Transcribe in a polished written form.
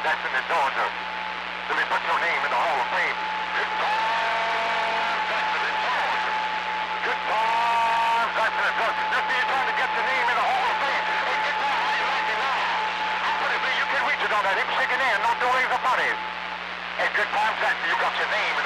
Jackson in Georgia. Let me put your name in the Hall of Fame. Good Tom Jackson in Georgia. Good Tom Jackson in Georgia. You see, you're trying to get your name in the Hall of Fame. Hey, Good Tom, how you like it now? How pretty you can reach it on that hip shaking hand, not doing the body. Hey, Good Tom Jackson, you got your name in